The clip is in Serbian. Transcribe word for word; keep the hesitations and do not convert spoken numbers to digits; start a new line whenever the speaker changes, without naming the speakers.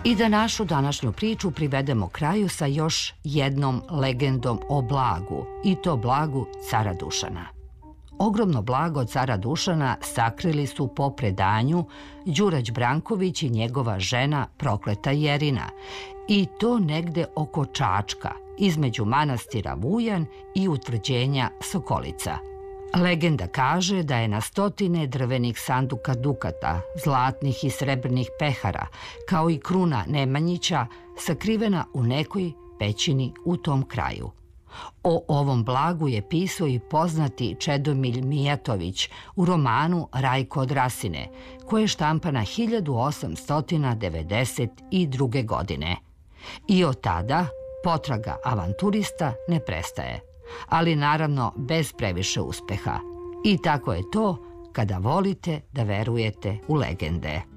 I da našu današnju priču privedemo kraju sa još jednom legendom o blagu, i to blagu cara Dušana. Ogromno blago cara Dušana sakrili su po predanju Đurać Branković i njegova žena Prokleta Jerina, i to negde oko Čačka, između manastira Vujan i utvrđenja Sokolica. Legenda kaže da je na stotine drvenih sanduka dukata, zlatnih i srebrnih pehara, kao i kruna Nemanjića, sakrivena u nekoj pećini u tom kraju. O ovom blagu je pisao i poznati Čedomilj Mijatović u romanu Rajko od Rasine, koja je štampana hiljadu osamsto devedeset druge. godine. I od tada potraga avanturista ne prestaje, ali naravno bez previše uspeha. I tako je to kada volite da verujete u legende.